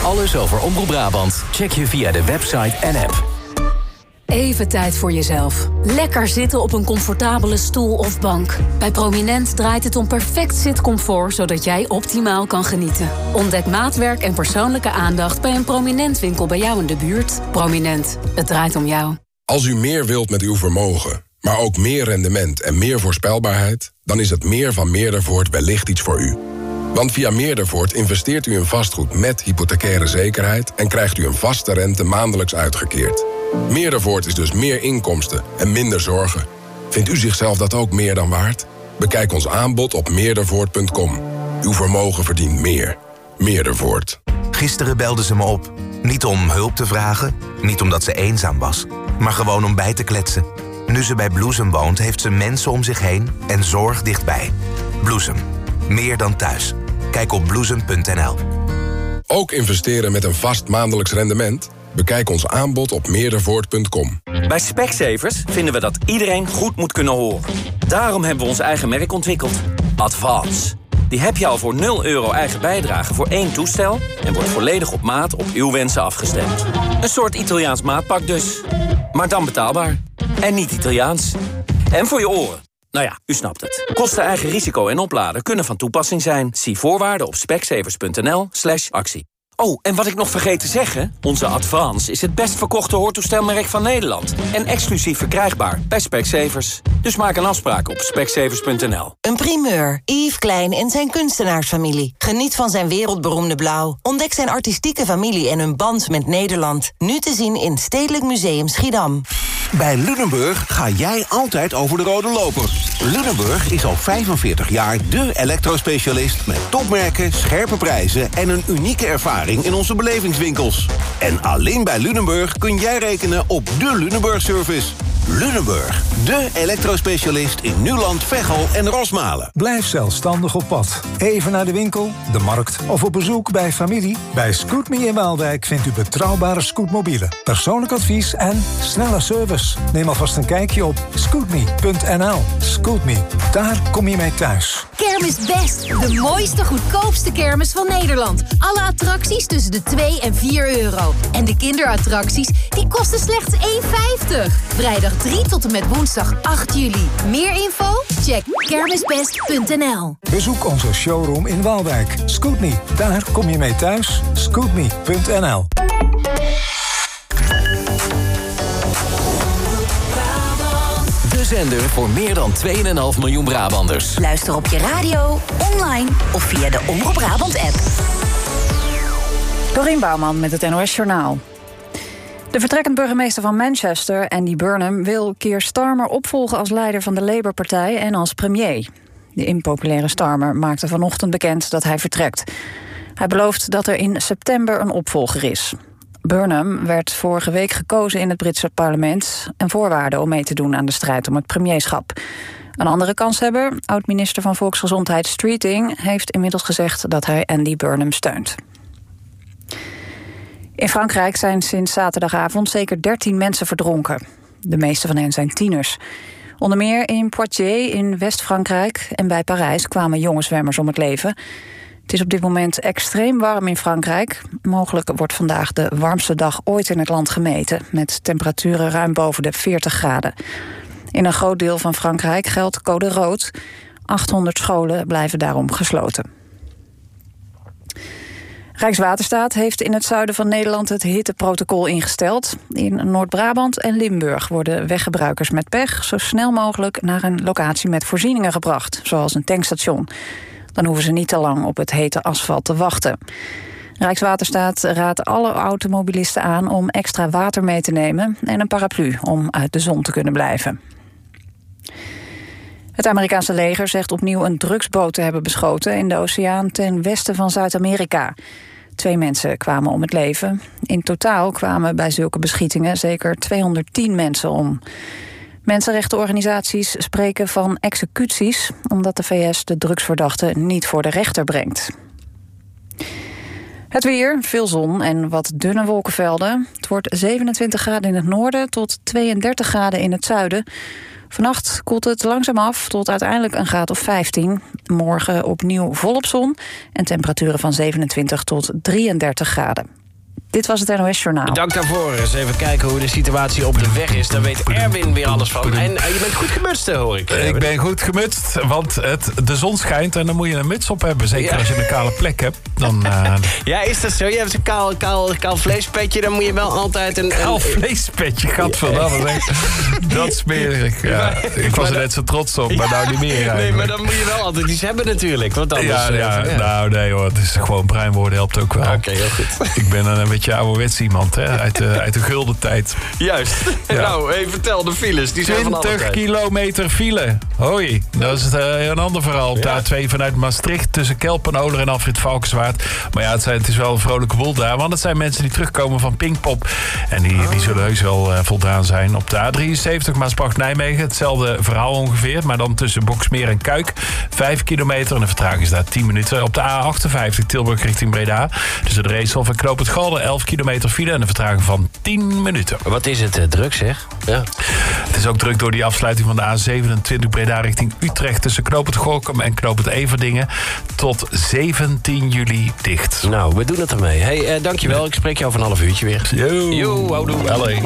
Alles over Omroep Brabant check je via de website en app. Even tijd voor jezelf. Lekker zitten op een comfortabele stoel of bank. Bij Prominent draait het om perfect zitcomfort, zodat jij optimaal kan genieten. Ontdek maatwerk en persoonlijke aandacht bij een Prominent winkel bij jou in de buurt. Prominent, het draait om jou. Als u meer wilt met uw vermogen, maar ook meer rendement en meer voorspelbaarheid, dan is het meer van Meerdervoort wellicht iets voor u. Want via Meerdervoort investeert u in vastgoed met hypothecaire zekerheid en krijgt u een vaste rente maandelijks uitgekeerd. Meerdervoort is dus meer inkomsten en minder zorgen. Vindt u zichzelf dat ook meer dan waard? Bekijk ons aanbod op meerdervoort.com. Uw vermogen verdient meer. Meerdervoort. Gisteren belde ze me op. Niet om hulp te vragen, niet omdat ze eenzaam was, maar gewoon om bij te kletsen. Nu ze bij Bloesem woont, heeft ze mensen om zich heen en zorg dichtbij. Bloesem. Meer dan thuis. Kijk op bloesem.nl. Ook investeren met een vast maandelijks rendement? Bekijk ons aanbod op meerdervoort.com. Bij Specsavers vinden we dat iedereen goed moet kunnen horen. Daarom hebben we ons eigen merk ontwikkeld. Advance. Die heb je al voor €0 eigen bijdrage voor 1 toestel en wordt volledig op maat op uw wensen afgestemd. Een soort Italiaans maatpak dus. Maar dan betaalbaar. En niet Italiaans. En voor je oren. Nou ja, u snapt het. Kosten, eigen risico en opladen kunnen van toepassing zijn. Zie voorwaarden op specsavers.nl/actie. Oh, en wat ik nog vergeet te zeggen, onze Advance is het best verkochte hoortoestelmerk van Nederland. En exclusief verkrijgbaar bij Specsavers. Dus maak een afspraak op specsavers.nl. Een primeur. Yves Klein en zijn kunstenaarsfamilie. Geniet van zijn wereldberoemde blauw. Ontdek zijn artistieke familie en hun band met Nederland. Nu te zien in Stedelijk Museum Schiedam. Bij Lunenburg ga jij altijd over de rode loper. Lunenburg is al 45 jaar dé elektrospecialist met topmerken, scherpe prijzen en een unieke ervaring in onze belevingswinkels. En alleen bij Lunenburg kun jij rekenen op de Lunenburg-service. Lunenburg, de elektrospecialist in Nuland, Veghel en Rosmalen. Blijf zelfstandig op pad. Even naar de winkel, de markt of op bezoek bij familie. Bij Scootme in Waalwijk vindt u betrouwbare scootmobielen, persoonlijk advies en snelle service. Neem alvast een kijkje op scootme.nl. Scootme, daar kom je mee thuis. Kermis Best, de mooiste, goedkoopste kermis van Nederland. Alle attracties tussen de 2 en €4. En de kinderattracties, die kosten slechts €1,50. Vrijdag 3 tot en met woensdag 8 juli. Meer info? Check kermisbest.nl. Bezoek onze showroom in Waalwijk. Scootme, daar kom je mee thuis. Scootme.nl. De zender voor meer dan 2,5 miljoen Brabanders. Luister op je radio, online of via de Omroep Brabant-app. Dorien Bouwman met het NOS Journaal. De vertrekkend burgemeester van Manchester, Andy Burnham, wil Keir Starmer opvolgen als leider van de Labour-partij en als premier. De impopulaire Starmer maakte vanochtend bekend dat hij vertrekt. Hij belooft dat er in september een opvolger is. Burnham werd vorige week gekozen in het Britse parlement, een voorwaarde om mee te doen aan de strijd om het premierschap. Een andere kanshebber, oud-minister van Volksgezondheid Streeting, heeft inmiddels gezegd dat hij Andy Burnham steunt. In Frankrijk zijn sinds zaterdagavond zeker 13 mensen verdronken. De meeste van hen zijn tieners. Onder meer in Poitiers in West-Frankrijk en bij Parijs kwamen jonge zwemmers om het leven. Het is op dit moment extreem warm in Frankrijk. Mogelijk wordt vandaag de warmste dag ooit in het land gemeten, met temperaturen ruim boven de 40 graden. In een groot deel van Frankrijk geldt code rood. 800 scholen blijven daarom gesloten. Rijkswaterstaat heeft in het zuiden van Nederland het hitteprotocol ingesteld. In Noord-Brabant en Limburg worden weggebruikers met pech zo snel mogelijk naar een locatie met voorzieningen gebracht, zoals een tankstation. Dan hoeven ze niet te lang op het hete asfalt te wachten. Rijkswaterstaat raadt alle automobilisten aan om extra water mee te nemen en een paraplu om uit de zon te kunnen blijven. Het Amerikaanse leger zegt opnieuw een drugsboot te hebben beschoten in de oceaan ten westen van Zuid-Amerika. 2 mensen kwamen om het leven. In totaal kwamen bij zulke beschietingen zeker 210 mensen om. Mensenrechtenorganisaties spreken van executies, omdat de VS de drugsverdachte niet voor de rechter brengt. Het weer, veel zon en wat dunne wolkenvelden. Het wordt 27 graden in het noorden tot 32 graden in het zuiden. Vannacht koelt het langzaam af tot uiteindelijk een graad of 15. Morgen opnieuw volop zon en temperaturen van 27 tot 33 graden. Dit was het NOS Journaal. Dank daarvoor. Eens even kijken hoe de situatie op de weg is. Daar weet Erwin weer alles van. En je bent goed gemutst, hoor ik. Ik ben goed gemutst, want de zon schijnt en dan moet je een muts op hebben. Zeker als je een kale plek hebt. Dan, Ja, is dat zo? Je hebt een kaal vleespetje, dan moet je wel altijd een... Kaal vleespetje, gadverdamme. Dat is smerig. Ja. Ik was er net zo trots op, maar nou niet meer eigenlijk. Nee, maar dan moet je wel altijd iets hebben natuurlijk. Want anders, Nou nee hoor, het is gewoon bruin worden helpt ook wel. Oké, heel goed. Ik ben een beetje ouderwets iemand, hè, uit de gulden tijd. Juist. Ja. Nou, vertel de files. Die zijn 20 kilometer file. Hoi, dat is een ander verhaal. Op de A2 vanuit Maastricht tussen Kelpen-Oler en Alfred Valkenswaard. Maar ja, het is wel een vrolijke boel daar. Want het zijn mensen die terugkomen van Pinkpop. En die zullen heus wel voldaan zijn. Op de A73 Maasbracht-Nijmegen. Hetzelfde verhaal ongeveer. Maar dan tussen Boksmeer en Kuik. 5 kilometer en de vertraging is daar 10 minuten. Op de A58 Tilburg richting Breda. Tussen de Reeshof en Knoop het Galder 11 kilometer file en een vertraging van 10 minuten. Wat is het druk, zeg? Ja. Het is ook druk door die afsluiting van de A27 Breda richting Utrecht... tussen Knoop het Gorkum en Knoop het Everdingen tot 17 juli dicht. Nou, we doen het ermee. Hey, dankjewel. Ik spreek je over een half uurtje weer. Yo, houdoe. Allee.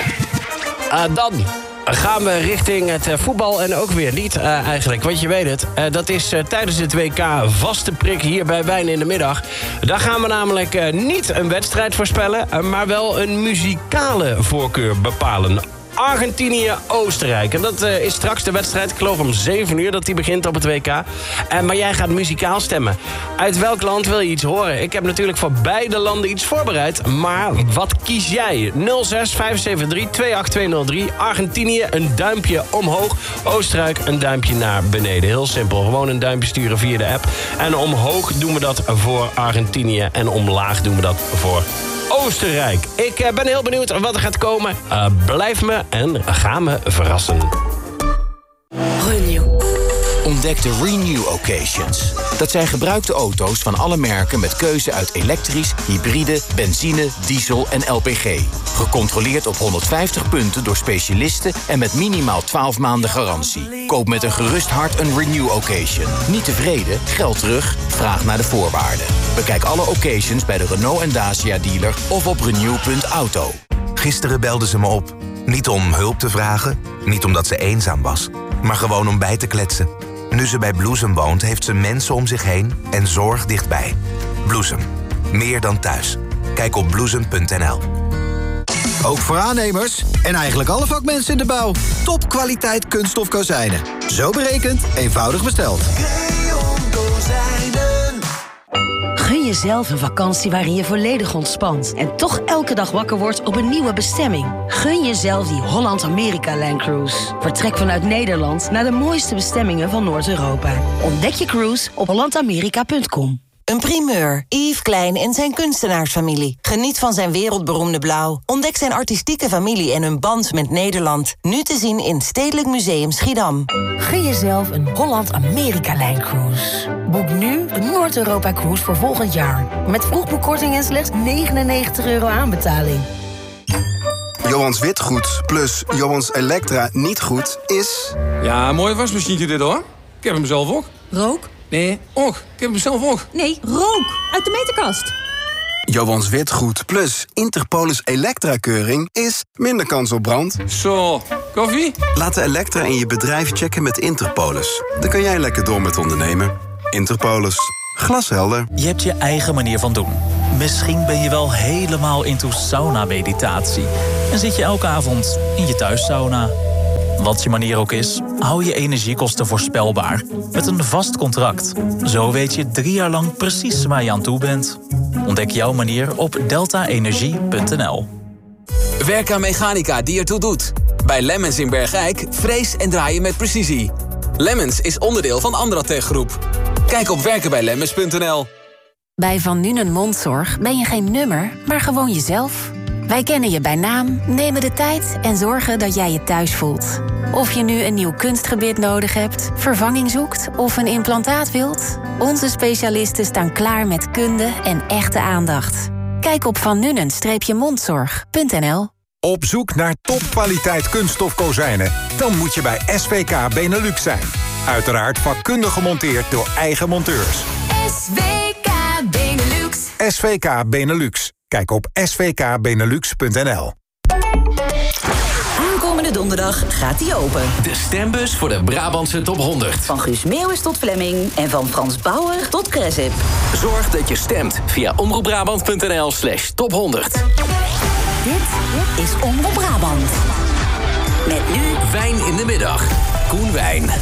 Dan gaan we richting het voetbal en ook weer niet eigenlijk. Want je weet het, dat is tijdens het WK vaste prik hier bij Wijn in de Middag. Daar gaan we namelijk niet een wedstrijd voorspellen... maar wel een muzikale voorkeur bepalen. Argentinië-Oostenrijk. En dat is straks de wedstrijd. Ik geloof om 7 uur dat die begint op het WK. Maar jij gaat muzikaal stemmen. Uit welk land wil je iets horen? Ik heb natuurlijk voor beide landen iets voorbereid. Maar wat kies jij? 06-573-28203. Argentinië een duimpje omhoog. Oostenrijk een duimpje naar beneden. Heel simpel. Gewoon een duimpje sturen via de app. En omhoog doen we dat voor Argentinië. En omlaag doen we dat voor Oostenrijk. Ik ben heel benieuwd wat er gaat komen. Blijf me en ga me verrassen. Renew. Ontdek de Renew Occasions. Dat zijn gebruikte auto's van alle merken met keuze uit elektrisch, hybride, benzine, diesel en LPG. Gecontroleerd op 150 punten door specialisten en met minimaal 12 maanden garantie. Koop met een gerust hart een Renew Occasion. Niet tevreden? Geld terug? Vraag naar de voorwaarden. Bekijk alle occasions bij de Renault en Dacia dealer of op renew.auto. Gisteren belde ze me op. Niet om hulp te vragen, niet omdat ze eenzaam was, maar gewoon om bij te kletsen. Nu ze bij Bloesem woont, heeft ze mensen om zich heen en zorg dichtbij. Bloesem. Meer dan thuis. Kijk op bloesem.nl. Ook voor aannemers en eigenlijk alle vakmensen in de bouw. Topkwaliteit kunststof kozijnen. Zo berekend, eenvoudig besteld. Gun jezelf een vakantie waarin je volledig ontspant... en toch elke dag wakker wordt op een nieuwe bestemming. Gun jezelf die Holland-Amerika-Line-cruise. Vertrek vanuit Nederland naar de mooiste bestemmingen van Noord-Europa. Ontdek je cruise op hollandamerika.com. Een primeur. Yves Klein en zijn kunstenaarsfamilie. Geniet van zijn wereldberoemde blauw. Ontdek zijn artistieke familie en hun band met Nederland. Nu te zien in Stedelijk Museum Schiedam. Gun jezelf een Holland-Amerika-Line-cruise. Boek nu een Noord-Europa-cruise voor volgend jaar. Met vroegboekkorting en slechts €99 aanbetaling. Johans Witgoed plus Johans Elektra niet goed is... Ja, mooi wasmachientje dit hoor. Ik heb hem zelf ook. Rook? Nee, och. Ik heb hem zelf ook. Nee, rook. Uit de meterkast. Johans Witgoed plus Interpolis Elektra-keuring is minder kans op brand. Zo, koffie? Laat de Elektra in je bedrijf checken met Interpolis. Dan kan jij lekker door met ondernemen. Interpolis. Glashelder. Je hebt je eigen manier van doen. Misschien ben je wel helemaal into sauna-meditatie. En zit je elke avond in je thuissauna. Wat je manier ook is, hou je energiekosten voorspelbaar. Met een vast contract. Zo weet je 3 jaar lang precies waar je aan toe bent. Ontdek jouw manier op deltaenergie.nl. Werk aan mechanica die ertoe doet. Bij Lemmens in Bergijk frees en draai je met precisie. Lemmens is onderdeel van Andratech Groep. Kijk op werkenbijlemmens.nl. Bij Van Nuenen Mondzorg ben je geen nummer, maar gewoon jezelf. Wij kennen je bij naam, nemen de tijd en zorgen dat jij je thuis voelt. Of je nu een nieuw kunstgebit nodig hebt, vervanging zoekt of een implantaat wilt... onze specialisten staan klaar met kunde en echte aandacht. Kijk op vannunen-mondzorg.nl. Op zoek naar topkwaliteit kunststof kozijnen? Dan moet je bij SVK Benelux zijn. Uiteraard vakkundig gemonteerd door eigen monteurs. SVK Benelux. SVK Benelux. Kijk op svkbenelux.nl. Aankomende donderdag gaat hij open. De stembus voor de Brabantse Top 100. Van Guus Meeuwis tot Flemming en van Frans Bauer tot Cresip. Zorg dat je stemt via omroepbrabant.nl/top 100. Dit is Omroep Brabant. Met nu Wijn in de middag. Koen Wijn.